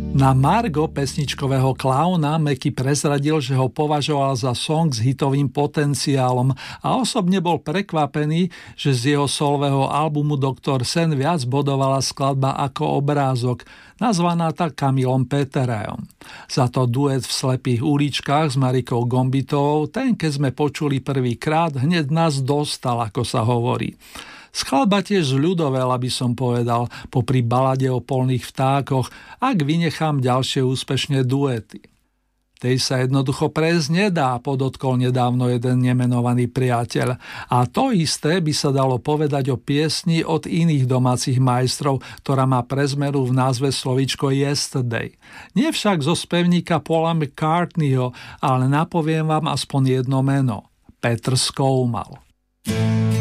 Na margo pesničkového klauna Meky prezradil, že ho považoval za song s hitovým potenciálom a osobne bol prekvapený, že z jeho solového albumu Dr. Sen viac bodovala skladba Ako obrázok, nazvaná tak Kamilom Péterajom. Za to duet v Slepých uličkách s Marikou Gombitovou, ten keď sme počuli prvýkrát, hneď nás dostal, ako sa hovorí. Skladba tiež ľudovel, by som povedal, popri balade o polných vtákoch, ak vynechám ďalšie úspešné duety. Tej sa jednoducho prejsť nedá, podotkol nedávno jeden nemenovaný priateľ. A to isté by sa dalo povedať o piesni od iných domácich majstrov, ktorá má prezmeru v názve slovíčko Yesterday. Nie však zo spevníka Paula McCartneyho, ale napoviem vám aspoň jedno meno. Petr Skoumal.